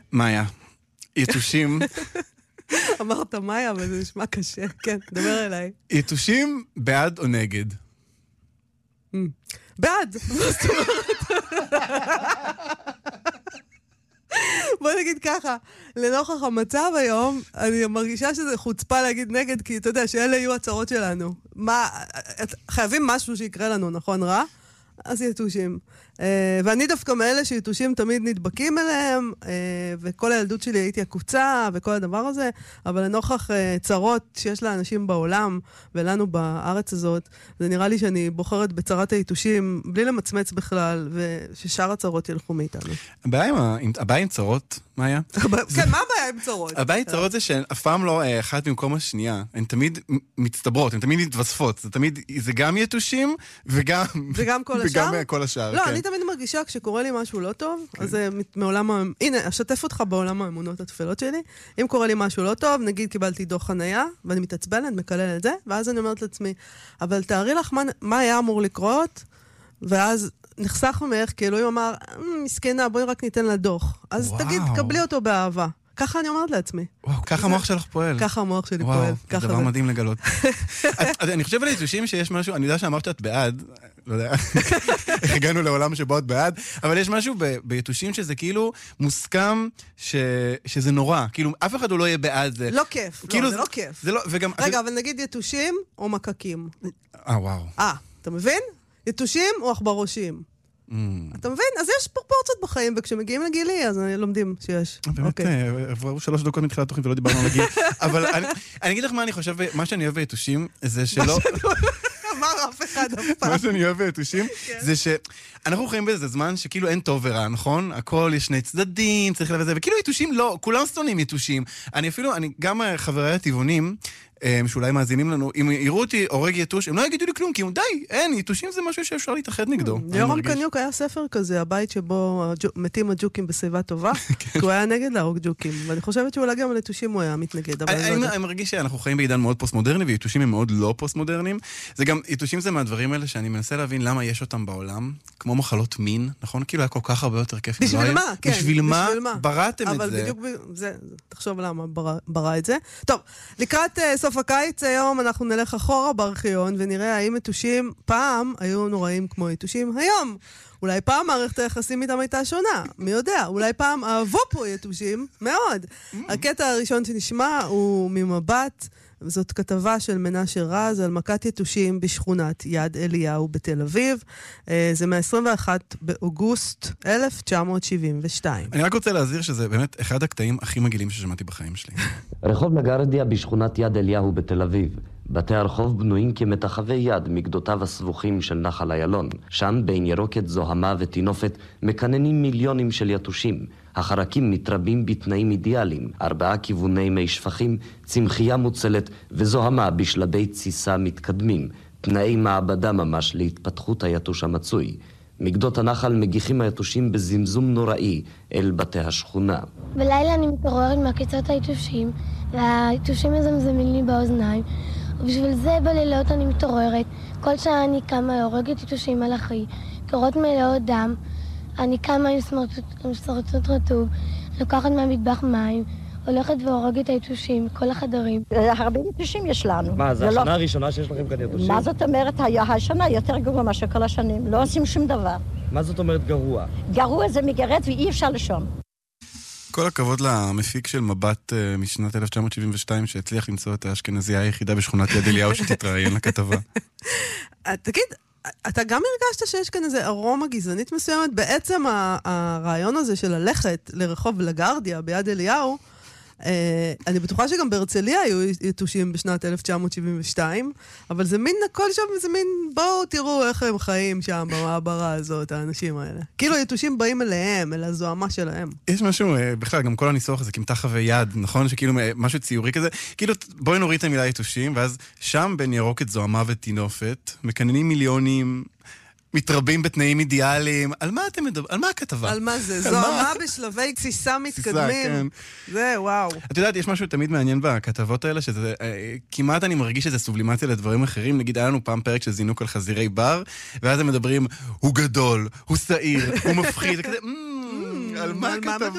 מאיה, יתושים... אמרת מאיה, אבל זה נשמע קשה. כן, דבר אליי. יתושים בעד או נגד? בעד. בוא נגיד ככה, לנוכח המצב היום, אני מרגישה שזה חוצפה להגיד נגד, כי אתה יודע שאלה יהיו הצרות שלנו. חייבים משהו שיקרה לנו, נכון רע? אז יתושים. ואני דווקא מאלה שיתושים תמיד נדבקים אליהם, וכל הילדות שלי הייתי הקוצה, וכל הדבר הזה, אבל לנוכח צרות שיש לאנשים בעולם, ולנו בארץ הזאת, זה נראה לי שאני בוחרת בצרת היתושים, בלי למצמץ בכלל, וששאר הצרות ילכו מאיתנו. הבעיה עם צרות, מאיה? כן, מה הבעיה עם צרות? הבעיה עם צרות זה שהן אף פעם לא אחת במקום השנייה. הן תמיד מצטברות, הן תמיד מתווספות. זה גם יתושים, וגם כל השאר. לא, אני תמיד מרגישה כשקורה לי משהו לא טוב, אז זה מעולם... הנה, אשתף אותך בעולם האמונות התפלות שלי. אם קורה לי משהו לא טוב, נגיד קיבלתי דוח חנייה, ואני מתעצבנת, מקללת את זה, ואז אני אומרת לעצמי, אבל תארי לך מה היה אמור לקרות, ואז נחסך ממך, כי אלוהים אמר, מסכנה, בואי רק ניתן לה דוח. אז תגיד, קבלי אותו באהבה. ככה אני אומרת לעצמי. וואו, ככה המוח שלך פועל. ככה המוח שלי פועל. וואו, זה דבר מדהים לגלות. אני חושב על היתושים שיש משהו, אני יודע שאמרת שאת בעד, לא יודע, איך הגענו לעולם שבו את בעד, אבל יש משהו ביתושים שזה כאילו מוסכם שזה נורא. כאילו, אף אחד הוא לא יהיה בעד זה. לא כיף, זה לא כיף. רגע, אבל נגיד יתושים או מקקים. וואו. אתה מבין? יתושים או עכברושים. אתה מבין? אז יש פרופורציות בחיים, וכשמגיעים לגילי, אז לומדים שיש. באמת, עברו 3 דקות מתחילת תוכנית ולא דיברנו על הגיל. אבל אני אגיד לך מה אני חושב, מה שאני אוהב ביתושים, זה שלא... אמר אף אחד אף פעם. מה שאני אוהב ביתושים, זה שאנחנו חיים באיזה זמן שכאילו אין טוב ורע, נכון? הכל יש 2 צדדים, צריך לב את זה, וכאילו יתושים לא, כולם סטונים יתושים. גם חבריי הטבעונים, שאולי מאזינים לנו, אם יראו אותי הורג יתוש, הם לא יגידו לי כלום, כי די, אין, יתושים זה משהו שאפשר להתאחד נגדו. ליאורם קניוק היה ספר כזה, הבית שבו מתים הג'וקים בסביבה טובה, כי הוא היה נגד להרוג ג'וקים, ואני חושבת שאולי גם על יתושים הוא היה מתנגד. אני מרגיש שאנחנו חיים בעידן מאוד פוסט-מודרני, ויתושים הם מאוד לא פוסט-מודרניים. זה גם, יתושים זה מהדברים האלה שאני מנסה להבין למה יש אותם בעולם, כמו מחלות מין, נכון? כאילו היה כל כך הרבה יותר כיף. בשביל מה? כן. בשביל מה בראתם את זה? אבל בדיוק זה, תחשוב למה ברא את זה. טוב, לקראת סוף הקיץ היום אנחנו נלך אחורה בארכיון ונראה האם יתושים פעם היו נוראים כמו יתושים היום. אולי פעם מערכת היחסים איתם הייתה שונה, מי יודע, אולי פעם אהבו פה יתושים מאוד. הקטע הראשון שנשמע הוא ממבט, זאת כתבה של מנשה רז על מכת יתושים בשכונת יד אליהו בתל אביב. זה מה-21 באוגוסט 1972. אני רק רוצה להזהיר שזה באמת אחד הקטעים הכי מגעילים ששמעתי בחיים שלי. רחוב לגרדיה בשכונת יד אליהו בתל אביב. בתי הרחוב בנויים כמתחווי יד מגדותיו הסבוכים של נחל איילון. שם בין ירוקת, זוהמה ותינופת מקננים מיליונים של יתושים. החרקים מתרבים בתנאים אידיאליים, 4 כיווני מי שפכים, צמחייה מוצלת וזוהמה בשלבי תסיסה מתקדמים, תנאי מעבדה ממש להתפתחות היתוש המצוי. מגדות הנחל מגיחים היתושים בזמזום נוראי אל בתי השכונה. בלילה אני מתעוררת מעקיצות היתושים, והיתושים מזמזמים לי באוזניים, ובשביל זה בלילות אני מתעוררת. כל שעה אני קמה, הורגת יתושים על אחי, קורות מלאות דם, אני קמה עם סמרטוט רטוב, לוקחת מהמטבח מים, הולכת והורגת היתושים, כל החדרים. הרבה יתושים יש לנו. מה, זה השנה הראשונה שיש לכם כאן יתושים? מה זאת אומרת? היה השנה יותר גרוע מאשר כל השנים. לא עושים שום דבר. מה זאת אומרת גרוע? גרוע זה מגרד ואי אפשר לשום. כל הכבוד למפיק של מבט משנת 1972 שהצליח למצוא את האשכנזייה היחידה בשכונת יד אליהו שתתראיין לכתבה. תגיד, אתה גם הרגשת שיש כאן איזה ארומה גזענית מסוימת? בעצם הרעיון הזה של ללכת לרחוב לגרדיה ביד אליהו, אני בטוחה שגם בהרצליה היו יתושים בשנת 1972, אבל זה מין, הכל שם זה מין, בואו תראו איך הם חיים שם במעברה הזאת, האנשים האלה. כאילו יתושים באים אליהם, אל הזוהמה שלהם. יש משהו, בכלל, גם כל הניסוח הזה, כמתחווי יד, נכון? שכאילו משהו ציורי כזה, כאילו בואי נוריד את המילה יתושים, ואז שם בין ירוקת זוהמה ותינופת, מקננים מיליונים, מתרבים בתנאים אידיאליים. על מה אתם מדברים? על מה הכתבה? על מה זה? זוהמה בשלבי תסיסה מתקדמים. זה, וואו. את יודעת, יש משהו תמיד מעניין בכתבות האלה, שזה, כמעט אני מרגיש שזה סובלימציה לדברים אחרים. נגיד, היה לנו פעם פרק של זינוק על חזירי בר, ואז הם מדברים, הוא גדול, הוא שעיר, הוא מפחיד, כזה, על מה הכתבה?